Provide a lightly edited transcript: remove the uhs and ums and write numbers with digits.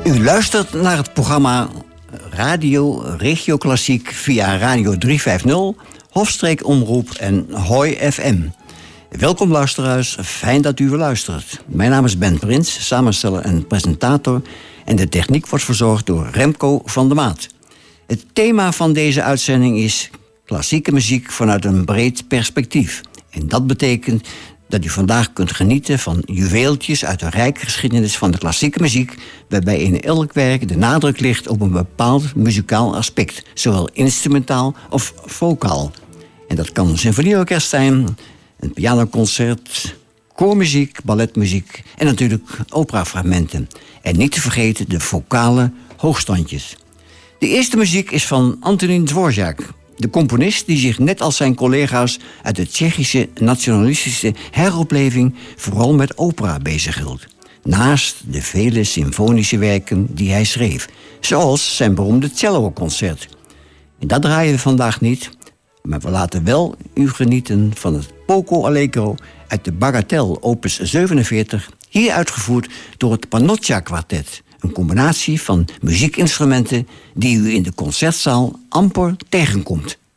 U luistert naar het programma Radio Regio Klassiek via Radio 350, Hofstreek-omroep en Hoi FM. Welkom luisteraars, fijn dat u weer luistert. Mijn naam is Ben Prins, samensteller en presentator, en de techniek wordt verzorgd door Remco van der Maat. Het thema van deze uitzending is klassieke muziek vanuit een breed perspectief. En dat betekent dat u vandaag kunt genieten van juweeltjes uit de rijke geschiedenis van de klassieke muziek, waarbij in elk werk de nadruk ligt op een bepaald muzikaal aspect, zowel instrumentaal of vocaal. En dat kan een symfonieorkest zijn, een pianoconcert, koormuziek, balletmuziek en natuurlijk operafragmenten. En niet te vergeten de vocale hoogstandjes. De eerste muziek is van Antonín Dvořák, de componist die zich net als zijn collega's uit de Tsjechische nationalistische heropleving vooral met opera bezighield. Naast de vele symfonische werken die hij schreef, zoals zijn beroemde celloconcert. En dat draaien we vandaag niet, maar we laten wel u genieten van het Poco Allegro uit de Bagatelle opus 47, hier uitgevoerd door het Panocchia Kwartet. Een combinatie van muziekinstrumenten die u in de concertzaal amper tegenkomt.